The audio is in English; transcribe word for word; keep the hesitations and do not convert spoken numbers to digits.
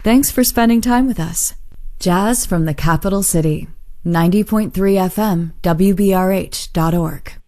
Thanks for spending time with us. Jazz from the Capital City. ninety point three F M, W B R H dot org.